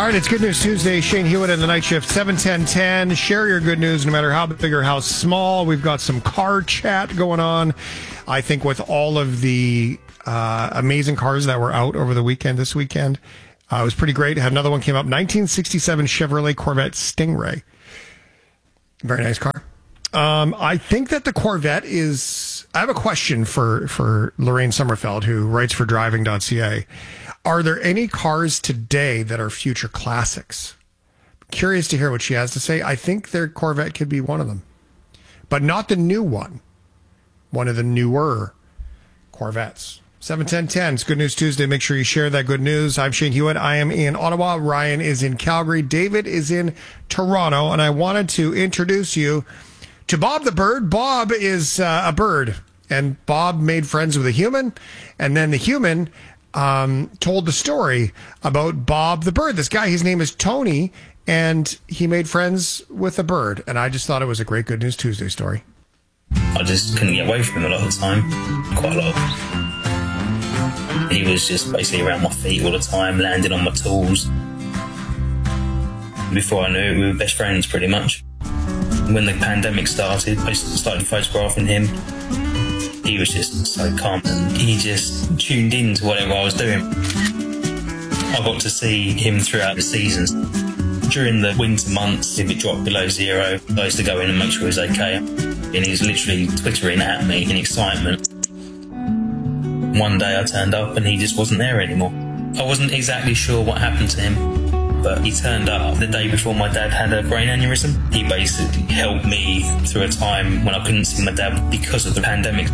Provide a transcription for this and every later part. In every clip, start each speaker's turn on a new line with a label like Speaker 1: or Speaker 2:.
Speaker 1: All right, it's Good News Tuesday. Shane Hewitt and the Night Shift, 71010. Share your good news no matter how big or how small. We've got some car chat going on. I think with all of the amazing cars that were out over the weekend, this weekend, it was pretty great. Had another one came up, 1967 Chevrolet Corvette Stingray. Very nice car. I think that the Corvette is... I have a question for Lorraine Sommerfeld, who writes for driving.ca. Are there any cars today that are future classics? Curious to hear what she has to say. I think their Corvette could be one of them, but not the new one. One of the newer Corvettes. 71010. It's Good News Tuesday. Make sure you share that good news. I'm Shane Hewitt. I am in Ottawa. Ryan is in Calgary. David is in Toronto. And I wanted to introduce you to Bob the Bird. Bob is a bird. And Bob made friends with a human. And then the human told the story about Bob the Bird. This guy, his name is Tony. And he made friends with a bird. And I just thought it was a great Good News Tuesday story.
Speaker 2: I just couldn't get away from him a lot of the time. Quite a lot. He was just basically around my feet all the time, landing on my tools. Before I knew it, we were best friends pretty much. When the pandemic started, I started photographing him. He was just so calm and he just tuned in to whatever I was doing. I got to see him throughout the seasons. During the winter months, if it dropped below zero, I used to go in and make sure he was okay. And he was literally twittering at me in excitement. One day I turned up and he just wasn't there anymore. I wasn't exactly sure what happened to him, but he turned up the day before my dad had a brain aneurysm. He basically helped me through a time when I couldn't see my dad because of the pandemic.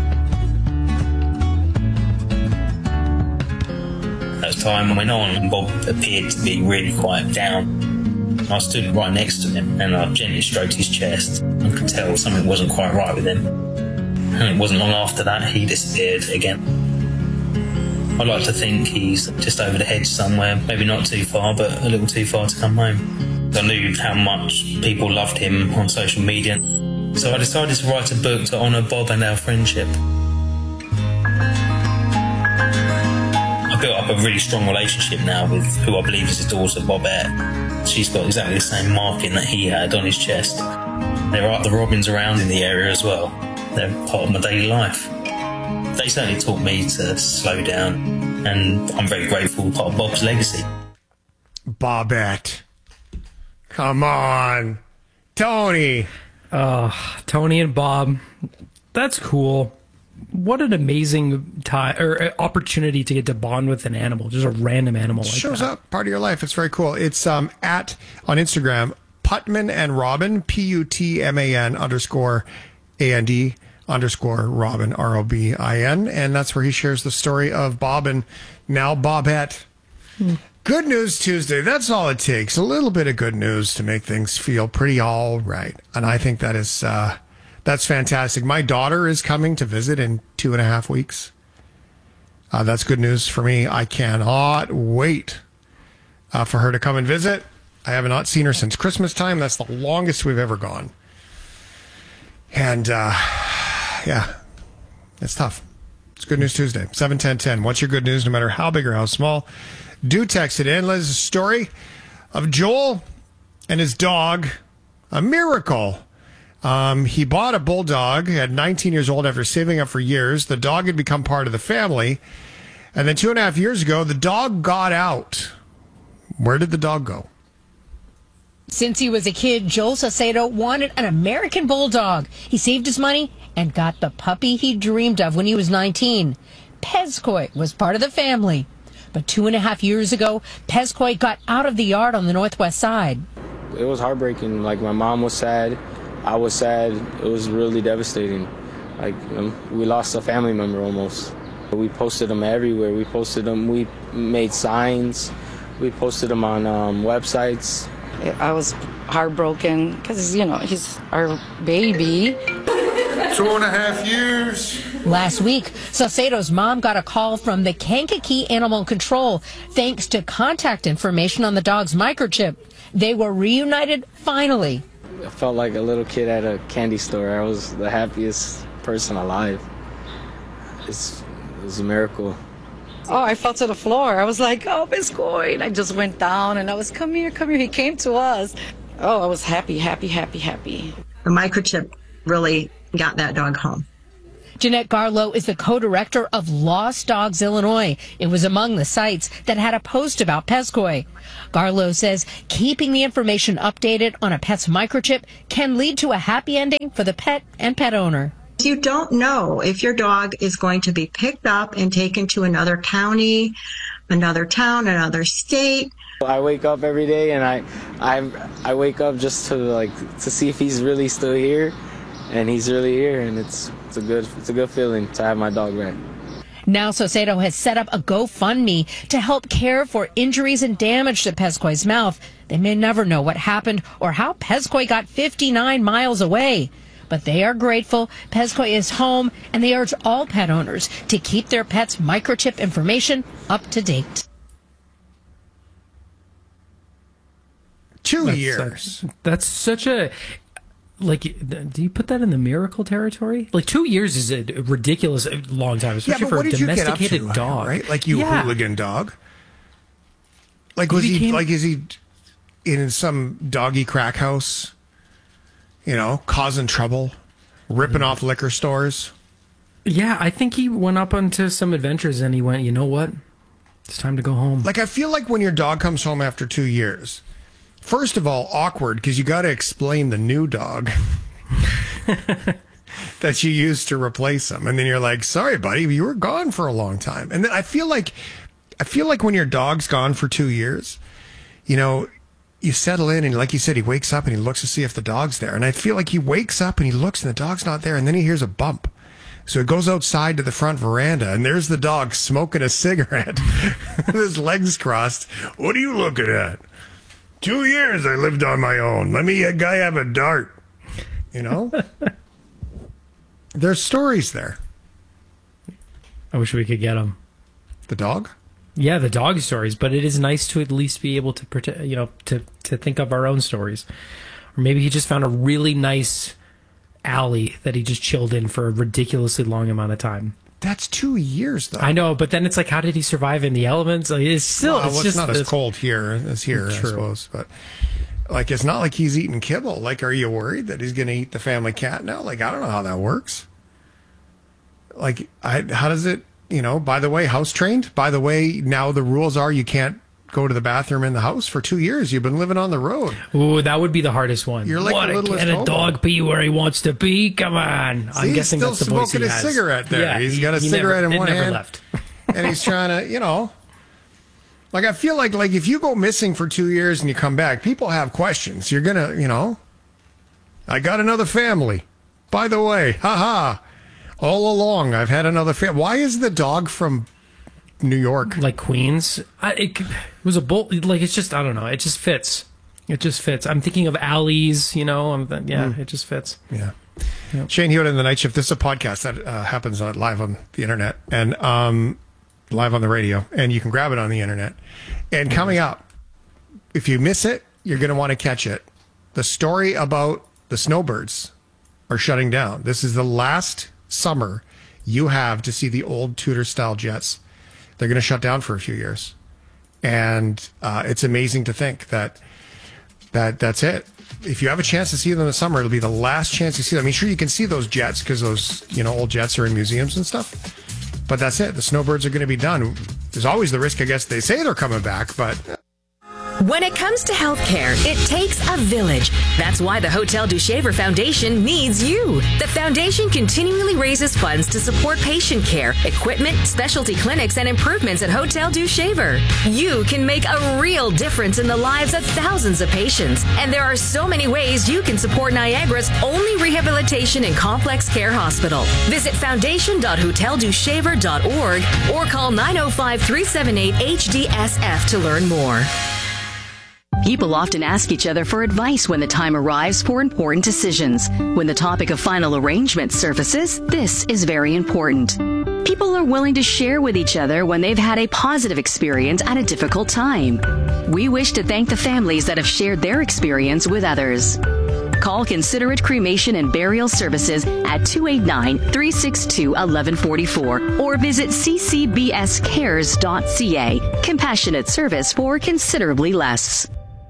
Speaker 2: As time went on, Bob appeared to be really quite down. I stood right next to him and I gently stroked his chest and could tell something wasn't quite right with him. And it wasn't long after that he disappeared again. I like to think he's just over the hedge somewhere, maybe not too far, but a little too far to come home. I knew how much people loved him on social media, so I decided to write a book to honour Bob and our friendship. I built up a really strong relationship now with who I believe is his daughter, Bobette. She's got exactly the same marking that he had on his chest. There are other Robins around in the area as well. They're part of my daily life. They certainly taught me to slow down, and I'm very grateful part of Bob's legacy.
Speaker 1: Bobette. Come on. Tony.
Speaker 3: Tony and Bob. That's cool. What an amazing time or opportunity to get to bond with an animal, just a random animal like that.
Speaker 1: Shows up, part of your life. It's very cool. It's on Instagram, Putman and Robin, PUTMAN _AND _Robin, ROBIN. And that's where he shares the story of Bob and now Bobette. Good News Tuesday. That's all it takes. A little bit of good news to make things feel pretty all right. And I think that is, that's fantastic. My daughter is coming to visit in 2.5 weeks. That's good news for me. I cannot wait for her to come and visit. I have not seen her since Christmas time. That's the longest we've ever gone. And, yeah, it's tough. It's Good News Tuesday, 71010. What's your good news, no matter how big or how small? Do text it in. There's a story of Joel and his dog, a miracle. He bought a bulldog at 19 years old after saving up for years. The dog had become part of the family. And then 2.5 years ago, the dog got out. Where did the dog go?
Speaker 4: Since he was a kid, Joel Saucedo wanted an American bulldog. He saved his money and got the puppy he dreamed of when he was 19. Pezcoy was part of the family. But 2.5 years ago, Pezcoy got out of the yard on the northwest side.
Speaker 5: It was heartbreaking. Like, my mom was sad. I was sad. It was really devastating. Like, we lost a family member almost. We posted them everywhere. We posted them. We made signs. We posted them on websites.
Speaker 6: I was heartbroken because, you know, he's our baby.
Speaker 1: 2.5 years.
Speaker 4: Last week, Saucedo's mom got a call from the Kankakee Animal Control thanks to contact information on the dog's microchip. They were reunited finally.
Speaker 5: I felt like a little kid at a candy store. I was the happiest person alive. It was a miracle.
Speaker 6: Oh, I fell to the floor. I was like, oh, Pescoy. And I just went down and I was, come here, come here. He came to us. Oh, I was happy.
Speaker 7: The microchip really got that dog home.
Speaker 4: Jeanette Garlow is the co-director of Lost Dogs Illinois. It was among the sites that had a post about Pescoy. Garlow says keeping the information updated on a pet's microchip can lead to a happy ending for the pet and pet owner.
Speaker 7: You don't know if your dog is going to be picked up and taken to another county, another town, another state.
Speaker 5: I wake up every day and I wake up just to see if he's really still here, and he's really here, and it's a good feeling to have my dog back.
Speaker 4: Now Saucedo has set up a GoFundMe to help care for injuries and damage to Pescoy's mouth. They may never know what happened or how Pescoy got 59 miles away. But they are grateful Pescoy is home, and they urge all pet owners to keep their pet's microchip information up to date.
Speaker 1: 2 years.
Speaker 3: That's such a... Like, do you put that in the miracle territory? Like, 2 years is a ridiculous long time, especially for a domesticated dog,
Speaker 1: right? Like hooligan dog. Like, is he in some doggy crack house? You know, causing trouble, ripping off liquor stores.
Speaker 3: Yeah, I think he went up onto some adventures and he went, you know what? It's time to go home.
Speaker 1: Like, I feel like when your dog comes home after 2 years, first of all, awkward because you got to explain the new dog that you used to replace him. And then you're like, sorry, buddy, you were gone for a long time. And then I feel like when your dog's gone for 2 years, you know, you settle in and like you said, he wakes up and he looks to see if the dog's there. And I feel like he wakes up and he looks and the dog's not there. And then he hears a bump. So he goes outside to the front veranda and there's the dog smoking a cigarette with his legs crossed. What are you looking at? 2 years I lived on my own. Let me a guy have a dart. You know? There's stories there.
Speaker 3: I wish we could get them.
Speaker 1: The dog?
Speaker 3: Yeah, the dog stories, but it is nice to at least be able to protect, you know, to think of our own stories. Or maybe he just found a really nice alley that he just chilled in for a ridiculously long amount of time.
Speaker 1: That's 2 years, though.
Speaker 3: I know, but then it's like, how did he survive in the elements? Like, it's still,
Speaker 1: it's
Speaker 3: just
Speaker 1: not as cold here as here,
Speaker 3: True.
Speaker 1: I suppose. But like, it's not like he's eating kibble. Like, are you worried that he's going to eat the family cat now? Like, I don't know how that works. Like, how does it? You know, by the way, house trained. By the way, now the rules are you can't go to the bathroom in the house for 2 years. You've been living on the road.
Speaker 3: Ooh, that would be the hardest one.
Speaker 1: You're like the littlest
Speaker 3: can a dog pee where he wants to pee? Come on.
Speaker 1: See,
Speaker 3: I'm guessing
Speaker 1: he's still
Speaker 3: that's the voice he
Speaker 1: smoking
Speaker 3: has.
Speaker 1: a cigarette there.
Speaker 3: Yeah,
Speaker 1: he's got a cigarette in one hand.
Speaker 3: Left.
Speaker 1: And he's trying to, you know. Like, I feel like if you go missing for 2 years and you come back, people have questions. You're going to, you know. I got another family. By the way, haha. All along, I've had another family. Why is the dog from New York?
Speaker 3: Like Queens? It was a bull. Like, it's just, I don't know. It just fits. It just fits. I'm thinking of alleys, you know. It just fits.
Speaker 1: Yeah. Yep. Shane Hewitt in the Night Shift. This is a podcast that happens live on the internet and live on the radio. And you can grab it on the internet. And coming up, if you miss it, you're going to want to catch it. The story about the snowbirds are shutting down. This is the last summer you have to see the old Tudor-style jets. They're going to shut down for a few years. And it's amazing to think that's it. If you have a chance to see them in the summer, it'll be the last chance you see them. I mean, sure, you can see those jets because those, you know, old jets are in museums and stuff. But that's it. The snowbirds are going to be done. There's always the risk, I guess, they say they're coming back, but...
Speaker 8: When it comes to healthcare, it takes a village. That's why the Hotel du Shaver Foundation needs you. The foundation continually raises funds to support patient care, equipment, specialty clinics, and improvements at Hotel du Shaver. You can make a real difference in the lives of thousands of patients. And there are so many ways you can support Niagara's only rehabilitation and complex care hospital. Visit foundation.hoteldushaver.org or call 905-378-HDSF to learn more. People often ask each other for advice when the time arrives for important decisions. When the topic of final arrangement surfaces, this is very important. People are willing to share with each other when they've had a positive experience at a difficult time. We wish to thank the families that have shared their experience with others.
Speaker 9: Call Considerate Cremation and Burial Services at 289-362-1144 or visit ccbscares.ca. Compassionate service for considerably less.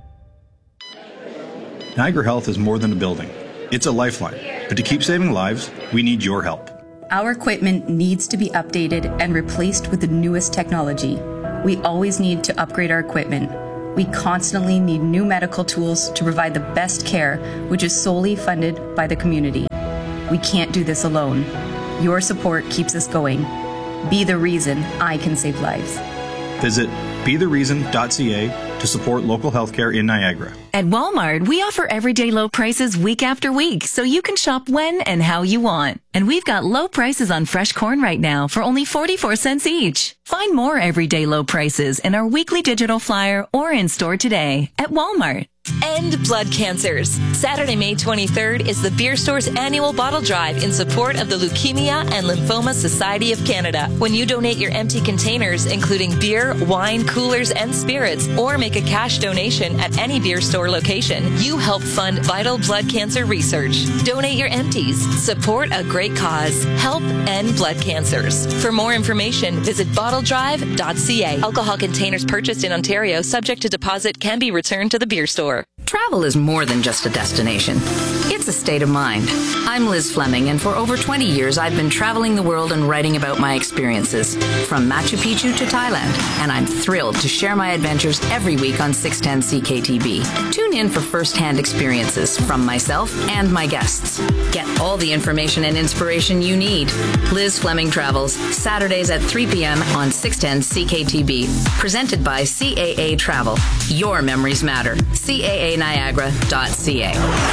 Speaker 10: Niagara Health is more than a building. It's a lifeline. But to keep saving lives, we need your help.
Speaker 11: Our equipment needs to be updated and replaced with the newest technology. We always need to upgrade our equipment. We constantly need new medical tools to provide the best care, which is solely funded by the community. We can't do this alone. Your support keeps us going. Be the reason I can save lives.
Speaker 10: Visit bethereason.ca to support local healthcare in Niagara.
Speaker 12: At Walmart, we offer everyday low prices week after week, so you can shop when and how you want. And we've got low prices on fresh corn right now for only 44 cents each. Find more everyday low prices in our weekly digital flyer or in store today at Walmart.
Speaker 13: End blood cancers. Saturday, May 23rd is the Beer Store's annual bottle drive in support of the Leukemia and Lymphoma Society of Canada. When you donate your empty containers, including beer, wine, coolers, and spirits, or make a cash donation at any Beer Store location, you help fund vital blood cancer research. Donate your empties. Support a great cause. Help end blood cancers. For more information, visit bottledrive.ca. Alcohol containers purchased in Ontario, subject to deposit, can be returned to the Beer Store.
Speaker 14: Travel is more than just a destination. It's a state of mind. I'm Liz Fleming, and for over 20 years, I've been traveling the world and writing about my experiences, from Machu Picchu to Thailand, and I'm thrilled to share my adventures every week on 610 CKTB. Tune in for first-hand experiences from myself and my guests. Get all the information and inspiration you need. Liz Fleming Travels, Saturdays at 3 p.m. on 610 CKTB. Presented by CAA Travel. Your memories matter. CAANiagara.ca.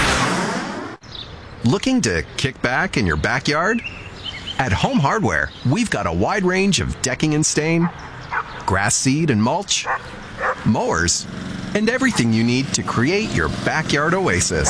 Speaker 15: Looking to kick back in your backyard? At Home Hardware, we've got a wide range of decking and stain, grass seed and mulch, mowers, and everything you need to create your backyard oasis.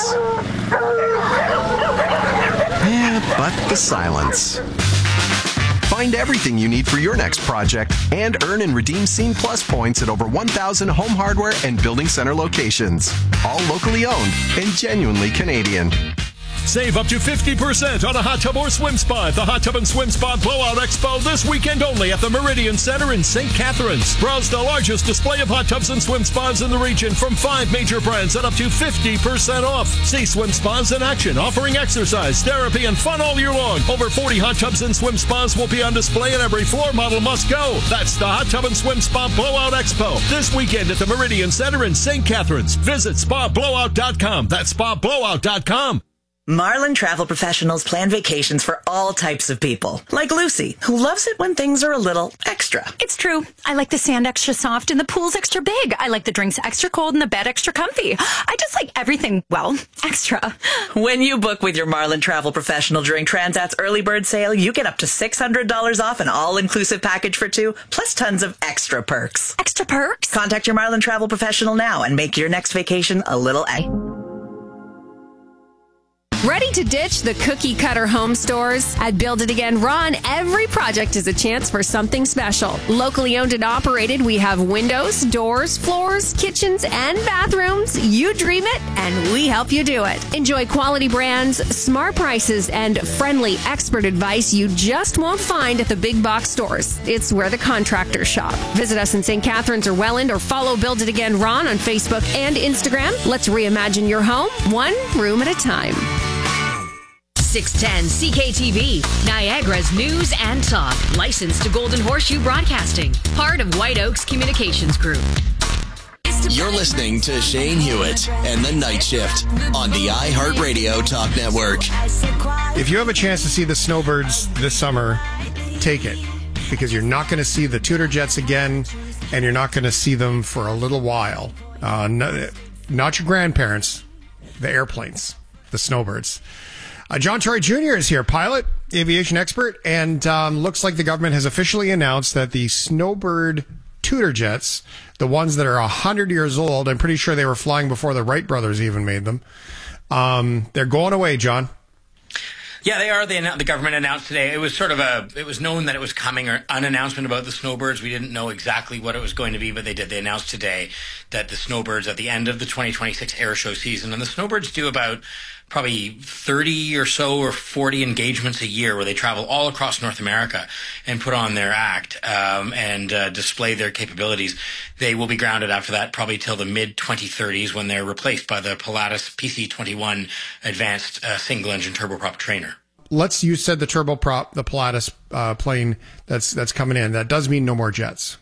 Speaker 15: But the silence. Find everything you need for your next project and earn and redeem Scene Plus points at over 1,000 Home Hardware and Building Center locations. All locally owned and genuinely Canadian.
Speaker 16: Save up to 50% on a hot tub or swim spa at the Hot Tub and Swim Spa Blowout Expo this weekend only at the Meridian Center in St. Catharines. Browse the largest display of hot tubs and swim spas in the region from 5 major brands at up to 50% off. See swim spas in action, offering exercise, therapy, and fun all year long. Over 40 hot tubs and swim spas will be on display, and every floor model must go. That's the Hot Tub and Swim Spa Blowout Expo this weekend at the Meridian Center in St. Catharines. Visit spablowout.com. That's spablowout.com.
Speaker 17: Marlin Travel Professionals plan vacations for all types of people. Like Lucy, who loves it when things are a little extra.
Speaker 18: It's true. I like the sand extra soft and the pool's extra big. I like the drinks extra cold and the bed extra comfy. I just like everything, well, extra.
Speaker 17: When you book with your Marlin Travel Professional during Transat's early bird sale, you get up to $600 off an all-inclusive package for 2, plus tons of extra perks.
Speaker 18: Extra perks?
Speaker 17: Contact your Marlin Travel Professional now and make your next vacation a little
Speaker 19: Ready to ditch the cookie-cutter home stores? At Build It Again Ron, every project is a chance for something special. Locally owned and operated, we have windows, doors, floors, kitchens, and bathrooms. You dream it, and we help you do it. Enjoy quality brands, smart prices, and friendly expert advice you just won't find at the big box stores. It's where the contractors shop. Visit us in St. Catharines or Welland, or follow Build It Again Ron on Facebook and Instagram. Let's reimagine your home, one room at a time.
Speaker 8: 610 CKTV, Niagara's news and talk. Licensed to Golden Horseshoe Broadcasting. Part of White Oaks Communications Group.
Speaker 20: You're listening to Shane Hewitt and the Night Shift on the iHeartRadio Talk Network.
Speaker 1: If you have a chance to see the snowbirds this summer, take it. Because you're not going to see the Tudor Jets again, and you're not going to see them for a little while. Not your grandparents, the airplanes, the snowbirds. John Tory Jr. is here, pilot, aviation expert, and looks like the government has officially announced that the Snowbird Tudor Jets, the ones that are 100 years old, I'm pretty sure they were flying before the Wright brothers even made them, they're going away, John.
Speaker 21: Yeah, they are. The government announced today. It was it was known that it was coming, or an announcement about the snowbirds. We didn't know exactly what it was going to be, but they did. They announced today that the snowbirds at the end of the 2026 air show season, and the snowbirds do about probably 30 or so or 40 engagements a year where they travel all across North America and put on their act and display their capabilities. They will be grounded after that probably till the mid-2030s when they're replaced by the Pilatus PC-21 advanced single-engine turboprop trainer.
Speaker 1: You said the turboprop, the Pilatus plane that's coming in. That does mean no more jets.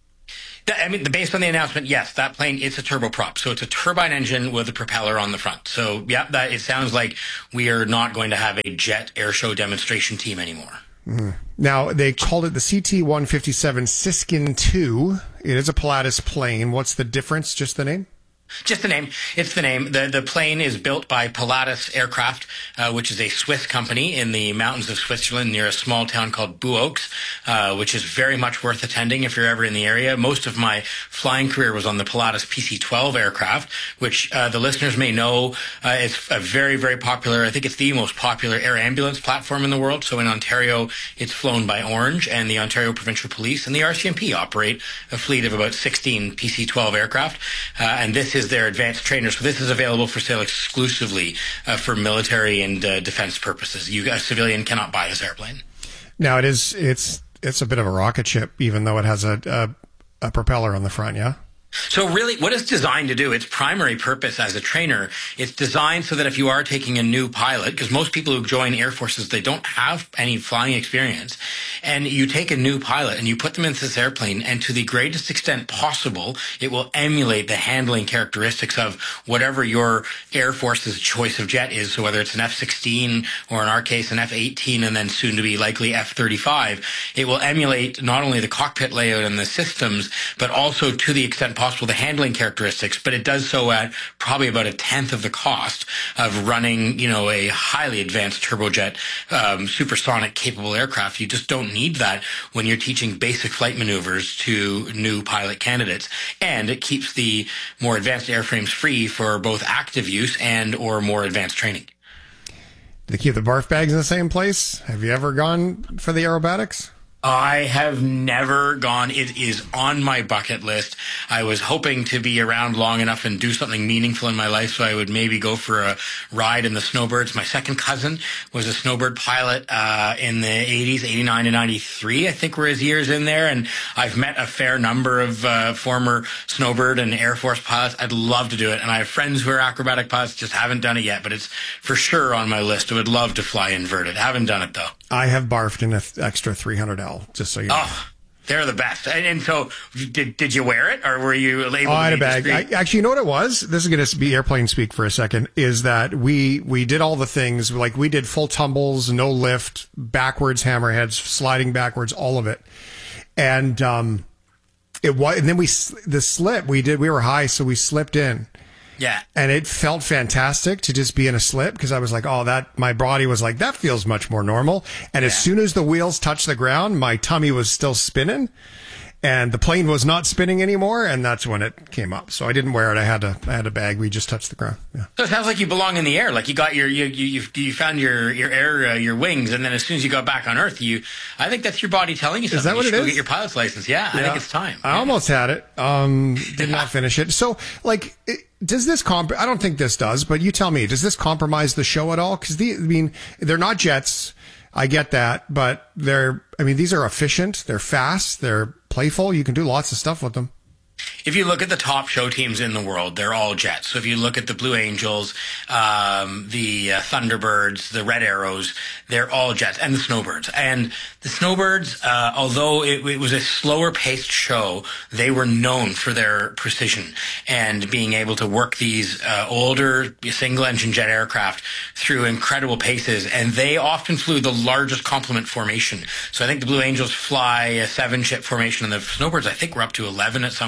Speaker 21: Based on the announcement, yes, that plane, it's a turboprop. So it's a turbine engine with a propeller on the front. So, yeah, it sounds like we are not going to have a jet air show demonstration team anymore.
Speaker 1: Mm. Now, they called it the CT-157 Siskin 2. It is a Pilatus plane. What's the difference? Just the name?
Speaker 21: Just the name. It's the name. The plane is built by Pilatus Aircraft, which is a Swiss company in the mountains of Switzerland near a small town called Buoux, which is very much worth attending if you're ever in the area. Most of my flying career was on the Pilatus PC-12 aircraft, which the listeners may know is a very, very popular, I think it's the most popular air ambulance platform in the world. So in Ontario, it's flown by Orange, and the Ontario Provincial Police and the RCMP operate a fleet of about 16 PC-12 aircraft. And this is their advanced trainer. So this is available for sale exclusively for military and defense purposes. A civilian cannot buy this airplane.
Speaker 1: Now it's a bit of a rocket ship, even though it has a propeller on the front. Yeah.
Speaker 21: So really, what it's designed to do, its primary purpose as a trainer, it's designed so that if you are taking a new pilot, because most people who join air forces, they don't have any flying experience, and you take a new pilot and you put them into this airplane, and to the greatest extent possible, it will emulate the handling characteristics of whatever your Air Force's choice of jet is. So whether it's an F-16 or in our case an F-18 and then soon to be likely F-35, it will emulate not only the cockpit layout and the systems, but also to the extent possible the handling characteristics, but it does so at probably about a tenth of the cost of running, a highly advanced turbojet, supersonic capable aircraft. You just don't need that when you're teaching basic flight maneuvers to new pilot candidates. And it keeps the more advanced airframes free for both active use and or more advanced training.
Speaker 1: Do they keep the barf bags in the same place? Have you ever gone for the aerobatics?
Speaker 21: I have never gone. It is on my bucket list. I was hoping to be around long enough and do something meaningful in my life so I would maybe go for a ride in the snowbirds. My second cousin was a snowbird pilot in the 80s, 89 to 93, I think were his years in there. And I've met a fair number of former snowbird and Air Force pilots. I'd love to do it. And I have friends who are acrobatic pilots, just haven't done it yet. But it's for sure on my list. I would love to fly inverted. Haven't done it, though.
Speaker 1: I have barfed in an extra 300L, just so you know.
Speaker 21: Oh, they're the best. And so, did you wear it, or were you able to?
Speaker 1: I had a bag. Actually, you know what it was? This is going to be airplane speak for a second, is that we did all the things, like we did full tumbles, no lift, backwards hammerheads, sliding backwards, all of it. And it was, and then we were high, so we slipped in.
Speaker 21: Yeah.
Speaker 1: And it felt fantastic to just be in a slip, because I was like, my body was like, that feels much more normal. And as soon as the wheels touched the ground, my tummy was still spinning and the plane was not spinning anymore. And that's when it came up. So I didn't wear it. I had a bag. We just touched the ground. Yeah.
Speaker 21: So it sounds like you belong in the air. Like you got you found your air, your wings. And then as soon as you got back on Earth, I think that's your body telling you something.
Speaker 1: Is that what it is?
Speaker 21: Go get your pilot's license. Yeah. I think it's time.
Speaker 1: I almost had it. Did not finish it. So does this I don't think this does, but you tell me, does this compromise the show at all? Because they're not jets. I get that, but these are efficient. They're fast. They're playful. You can do lots of stuff with them.
Speaker 21: If you look at the top show teams in the world, they're all jets. So if you look at the Blue Angels, the Thunderbirds, the Red Arrows, they're all jets, and the Snowbirds. And the Snowbirds, although it was a slower paced show, they were known for their precision and being able to work these older single engine jet aircraft through incredible paces. And they often flew the largest complement formation. So I think the Blue Angels fly a 7-ship formation, and the Snowbirds, I think, were up to 11 at some points.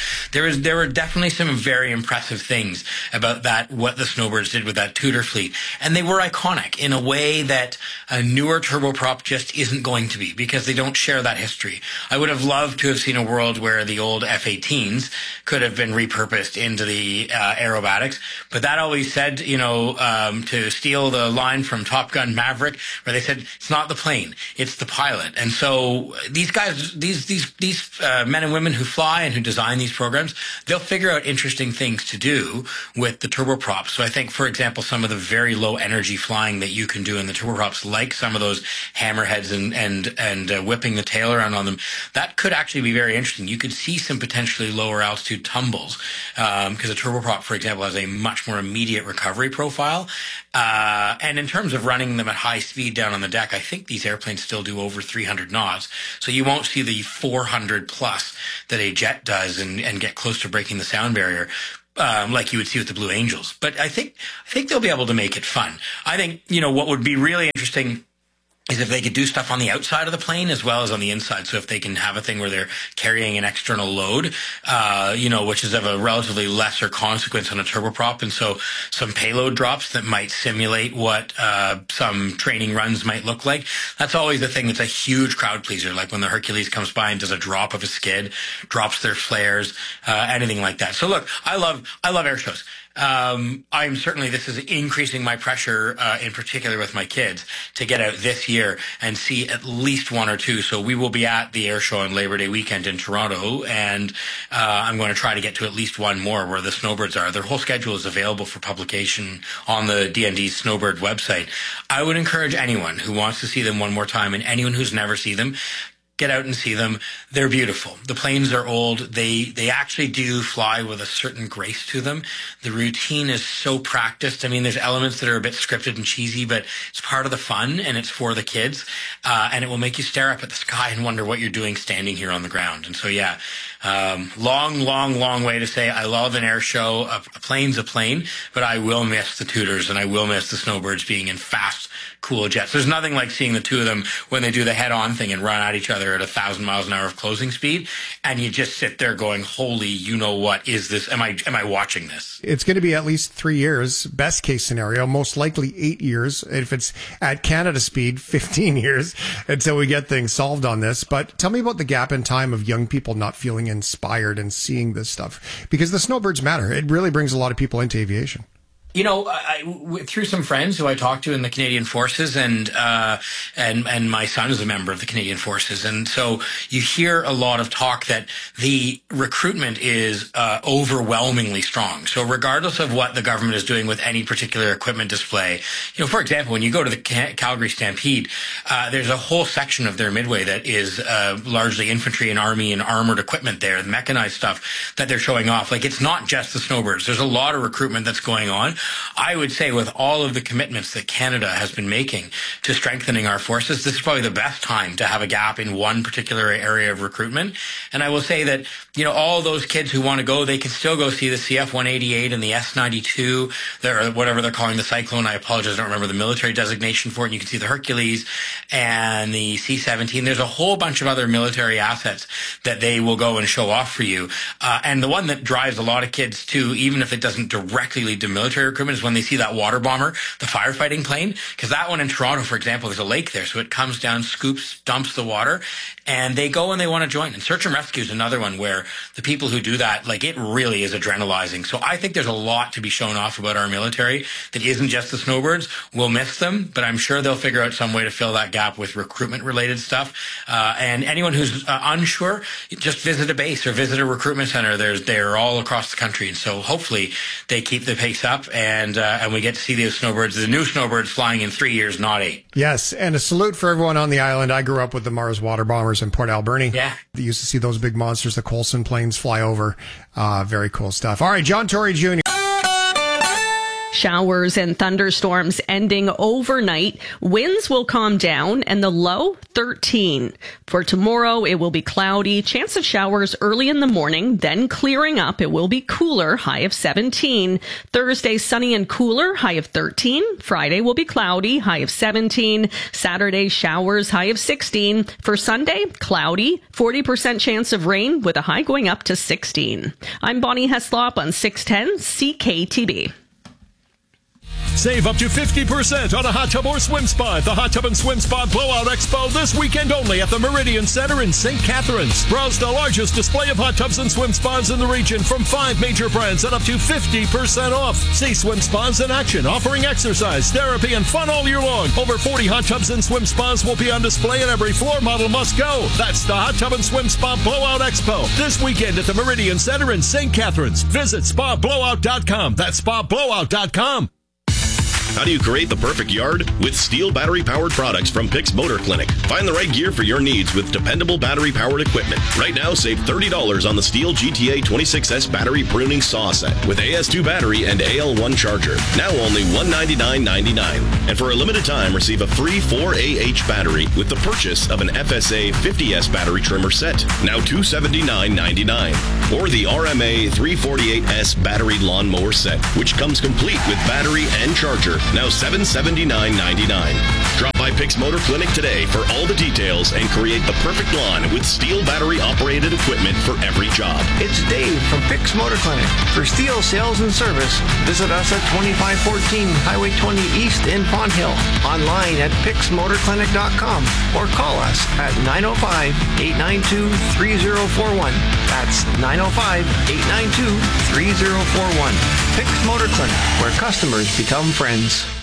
Speaker 21: There were definitely some very impressive things about that, what the Snowbirds did with that Tudor fleet. And they were iconic in a way that a newer turboprop just isn't going to be, because they don't share that history. I would have loved to have seen a world where the old F-18s could have been repurposed into the aerobatics. But that always said, to steal the line from Top Gun Maverick, where they said, it's not the plane, it's the pilot. And so these guys, these men and women who fly and who design these programs, they'll figure out interesting things to do with the turboprops. So I think, for example, some of the very low energy flying that you can do in the turboprops, like some of those hammerheads and whipping the tail around on them, that could actually be very interesting. You could see some potentially lower altitude tumbles, because a turboprop, for example, has a much more immediate recovery profile. And in terms of running them at high speed down on the deck, I think these airplanes still do over 300 knots. So you won't see the 400 plus that a jet does and get close to breaking the sound barrier, like you would see with the Blue Angels. But I think they'll be able to make it fun. I think, what would be really interesting is if they could do stuff on the outside of the plane as well as on the inside. So if they can have a thing where they're carrying an external load, which is of a relatively lesser consequence on a turboprop. And so some payload drops that might simulate what some training runs might look like. That's always the thing that's a huge crowd pleaser. Like when the Hercules comes by and does a drop of a skid, drops their flares, anything like that. So look, I love air shows. This is increasing my pressure, in particular with my kids, to get out this year and see at least one or two. So we will be at the air show on Labor Day weekend in Toronto, and I'm going to try to get to at least one more where the Snowbirds are. Their whole schedule is available for publication on the DND Snowbird website. I would encourage anyone who wants to see them one more time, and anyone who's never seen them, get out and see them. They're beautiful. The planes are old. They actually do fly with a certain grace to them. The routine is so practiced. I mean, there's elements that are a bit scripted and cheesy, but it's part of the fun, and it's for the kids. And it will make you stare up at the sky and wonder what you're doing standing here on the ground. And so, yeah, long way to say I love an air show. A plane's a plane, but I will miss the Tudors and I will miss the Snowbirds being in fast, cool jets. There's nothing like seeing the two of them when they do the head-on thing and run at each other at 1,000 miles an hour of closing speed, and you just sit there going, holy, what is this? Am I watching this?
Speaker 1: It's going to be at least 3 years, best case scenario, most likely 8 years. If it's at Canada speed, 15 years until we get things solved on this. But tell me about the gap in time of young people not feeling inspired and seeing this stuff, because the Snowbirds matter. It really brings a lot of people into aviation.
Speaker 21: Through some friends who I talked to in the Canadian Forces, and my son is a member of the Canadian Forces, and so you hear a lot of talk that the recruitment is overwhelmingly strong. So regardless of what the government is doing with any particular equipment display, for example, when you go to the Calgary Stampede, there's a whole section of their midway that is largely infantry and army and armored equipment there, the mechanized stuff that they're showing off. Like, it's not just the Snowbirds. There's a lot of recruitment that's going on. I would say with all of the commitments that Canada has been making to strengthening our forces, this is probably the best time to have a gap in one particular area of recruitment. And I will say that, all those kids who want to go, they can still go see the CF-188 and the S-92, or whatever they're calling the Cyclone. I apologize, I don't remember the military designation for it. And you can see the Hercules and the C-17. There's a whole bunch of other military assets that they will go and show off for you. And the one that drives a lot of kids too, even if it doesn't directly lead to military recruitment, is when they see that water bomber, the firefighting plane, because that one in Toronto, for example, there's a lake there, so it comes down, scoops, dumps the water, and they go and they want to join. And search and rescue is another one where the people who do that, it really is adrenalizing. So I think there's a lot to be shown off about our military that isn't just the Snowbirds. We'll miss them, but I'm sure they'll figure out some way to fill that gap with recruitment-related stuff. And anyone who's unsure, just visit a base or visit a recruitment center. They're all across the country, and so hopefully they keep the pace up, and we get to see those Snowbirds, the new Snowbirds, flying in 3 years, not 8.
Speaker 1: Yes, and a salute for everyone on the island. I grew up with the Mars water bombers in Port Alberni.
Speaker 21: Yeah.
Speaker 1: They used to see those big monsters, the Coulson planes, fly over. Very cool stuff. All right, John Tory Jr.
Speaker 2: Showers and thunderstorms ending overnight. Winds will calm down and the low 13. For tomorrow, it will be cloudy. Chance of showers early in the morning, then clearing up. It will be cooler, high of 17. Thursday, sunny and cooler, high of 13. Friday will be cloudy, high of 17. Saturday, showers, high of 16. For Sunday, cloudy, 40% chance of rain with a high going up to 16. I'm Bonnie Heslop on 610 CKTB.
Speaker 16: Save up to 50% on a hot tub or swim spa at the Hot Tub and Swim Spa Blowout Expo this weekend only at the Meridian Center in St. Catharines. Browse the largest display of hot tubs and swim spas in the region from 5 major brands at up to 50% off. See swim spas in action, offering exercise, therapy, and fun all year long. Over 40 hot tubs and swim spas will be on display and every floor model must go. That's the Hot Tub and Swim Spa Blowout Expo this weekend at the Meridian Center in St. Catharines. Visit spablowout.com. That's spablowout.com.
Speaker 22: How do you create the perfect yard? With Steel battery-powered products from Pix Motor Clinic. Find the right gear for your needs with dependable battery-powered equipment. Right now, save $30 on the Steel GTA 26S battery pruning saw set with AS2 battery and AL1 charger. Now only $199.99. And for a limited time, receive a free 4AH battery with the purchase of an FSA 50S battery trimmer set. Now $279.99. Or the RMA 348S battery lawnmower set, which comes complete with battery and charger. Now $779.99. Drop by Pix Motor Clinic today for all the details and create the perfect lawn with Steel battery-operated equipment for every job.
Speaker 23: It's Dave from Pix Motor Clinic. For Steel sales and service, visit us at 2514 Highway 20 East in Pond Hill. Online at pixmotorclinic.com or call us at 905-892-3041. That's 905-892-3041. Pix Motor Clinic, where customers become friends.